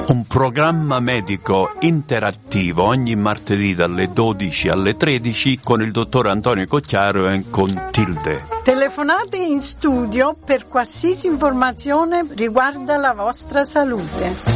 Un programma medico interattivo ogni martedì dalle 12 alle 13 con il dottor Antonio Cocchiaro e con Tilde. Telefonate in studio per qualsiasi informazione riguarda la vostra salute.